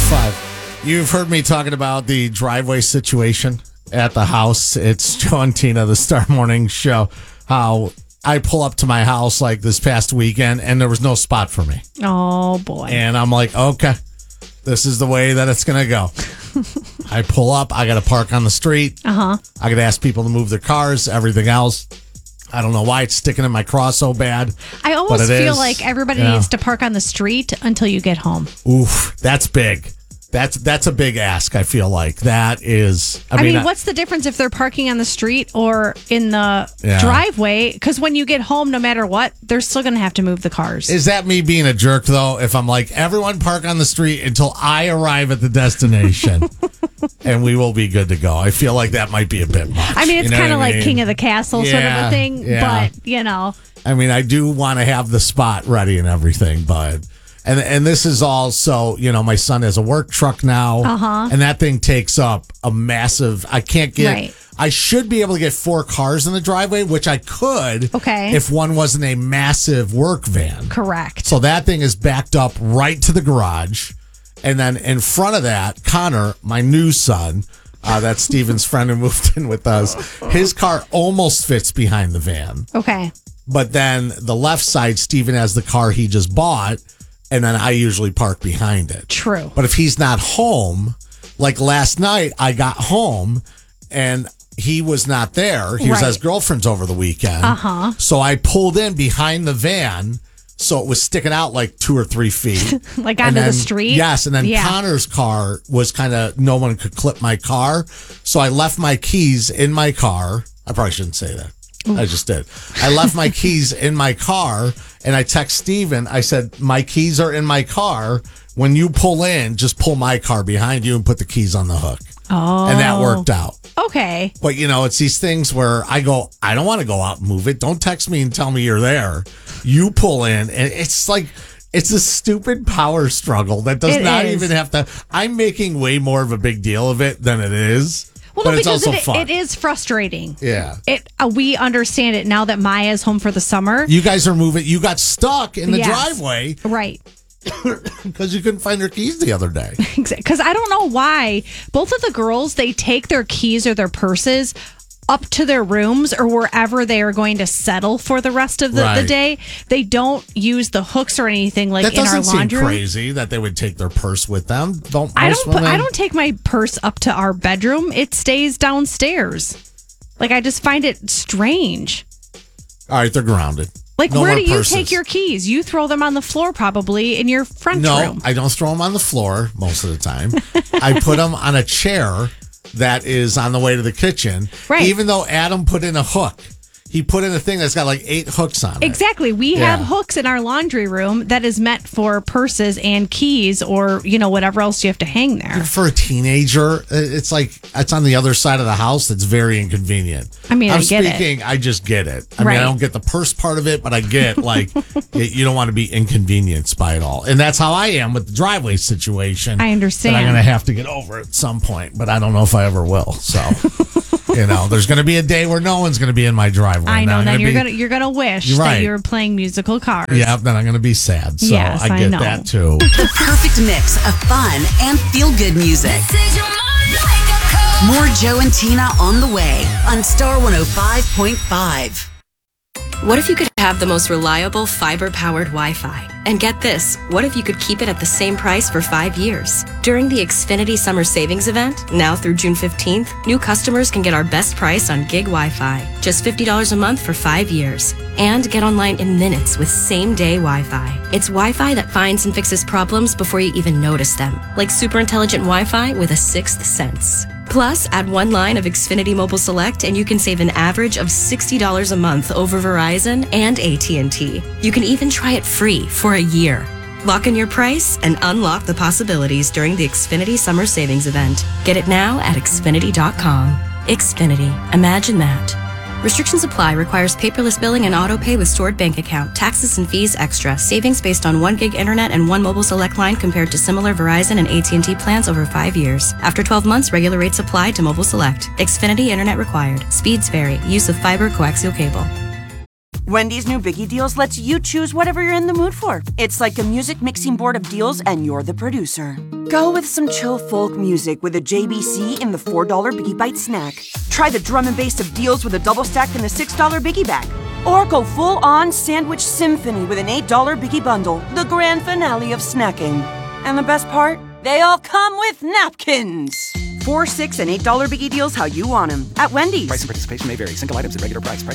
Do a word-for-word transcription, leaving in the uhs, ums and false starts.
five. You've heard me talking about the driveway situation at the house. It's Joe and Tina, the Star Morning Show. How I pull up to my house like this past weekend and there was no spot for me. Oh, boy. And I'm like, okay, this is the way that it's going to go. I pull up. I got to park on the street. Uh-huh. I got to ask people to move their cars, everything else. I don't know why it's sticking in my craw so bad. I almost feel is. like everybody yeah. needs to park on the street until you get home. Oof, that's big. That's that's a big ask, I feel like. That is... I, I mean, mean, I, what's the difference if they're parking on the street or in the Yeah. driveway? Because when you get home, no matter what, they're still going to have to move the cars. Is that me being a jerk, though, if I'm like, everyone park on the street until I arrive at the destination and we will be good to go? I feel like that might be a bit much. I mean, it's You know kind of what I like mean? King of the Castle sort of Yeah, a thing, yeah. but, you know. I mean, I do want to have the spot ready and everything, but... And and this is also, you know, my son has a work truck now, Uh-huh. and that thing takes up a massive... I can't get... Right. I should be able to get four cars in the driveway, which I could Okay. if one wasn't a massive work van. Correct. So that thing is backed up right to the garage. And then in front of that, Connor, my new son, uh, that's Steven's friend who moved in with us, his car almost fits behind the van. Okay. But then the left side, Steven has the car he just bought, and then I usually park behind it. True. But if he's not home, like last night, I got home and he was not there. He was at Right. his girlfriend's over the weekend. Uh-huh. So I pulled in behind the van, so it was sticking out like two or three feet. Like And onto the then- street? Yes, and then Yeah. Connor's car was kind of, no one could clip my car. So I left my keys in my car. I probably shouldn't say that. I just did. I left my keys in my car, and I text Steven. I said, my keys are in my car. When you pull in, just pull my car behind you and put the keys on the hook. Oh. And that worked out. Okay. But, you know, it's these things where I go, I don't want to go out and move it. Don't text me and tell me you're there. You pull in, and it's like... It's a stupid power struggle that does It not is. even have to... I'm making way more of a big deal of it than it is. Well, but no, it's because also it, fun. it is frustrating. Yeah. It uh, we understand it now that Maya's home for the summer. You guys are moving. You got stuck in the Yes. driveway Right. because you couldn't find your keys the other day. Because I don't know why both of the girls, they take their keys or their purses up to their rooms or wherever they are going to settle for the rest of the, Right. the day. They don't use the hooks or anything like That in our doesn't seem laundry room. crazy that they would take their purse with them. Don't I most don't put, women? I don't take my purse up to our bedroom. It stays downstairs. Like, I just find it strange. All right, they're grounded. Like, No where more do you purses. take your keys? You throw them on the floor probably in your front No, room. I don't throw them on the floor most of the time. I put them on a chair that is on the way to the kitchen. Right. Even though Adam put in a hook. He put in a thing that's got like eight hooks on it. Exactly. We Yeah. have hooks in our laundry room that is meant for purses and keys or, you know, whatever else you have to hang there. For a teenager, it's like it's on the other side of the house. That's very inconvenient. I mean, I'm I get it. speaking, I just get it. I Right. mean, I don't get the purse part of it, but I get like it, you don't want to be inconvenienced by it all, and that's how I am with the driveway situation. I understand. That I'm going to have to get over at some point, but I don't know if I ever will. So, you know, there's going to be a day where no one's going to be in my driveway. I and know. I'm Then gonna you're be- gonna you're gonna wish You're that right. you were playing musical cars. Yeah, then I'm going to be sad. So Yes, I I get know. that too. The perfect mix of fun and feel-good music. More Joe and Tina on the way on Star one oh five point five. What if you could have the most reliable fiber-powered Wi-Fi? And get this, what if you could keep it at the same price for five years? During the Xfinity Summer Savings Event, now through June fifteenth, new customers can get our best price on gig Wi-Fi, just fifty dollars a month for five years. And get online in minutes with same-day Wi-Fi. It's Wi-Fi that finds and fixes problems before you even notice them, like super intelligent Wi-Fi with a sixth sense. Plus, add one line of Xfinity Mobile Select and you can save an average of sixty dollars a month over Verizon and A T and T. You can even try it free for a year. Lock in your price and unlock the possibilities during the Xfinity Summer Savings Event. Get it now at Xfinity dot com. Xfinity. Imagine that. Restrictions apply. Requires paperless billing and auto pay with stored bank account. Taxes and fees extra. Savings based on one gig internet and one mobile select line compared to similar Verizon and A T and T plans over five years. After twelve months, regular rates apply to mobile select. Xfinity internet required. Speeds vary. Use of fiber coaxial cable. Wendy's new Biggie Deals lets you choose whatever you're in the mood for. It's like a music mixing board of deals, and you're the producer. Go with some chill folk music with a J B C in the four dollar Biggie Bite snack. Try the drum and bass of deals with a double stack in the six dollar Biggie Bag. Or go full-on sandwich symphony with an eight dollar Biggie Bundle, the grand finale of snacking. And the best part? They all come with napkins. Four, six, and eight dollar Biggie Deals how you want them at Wendy's. Price and participation may vary. Single items at regular price. Price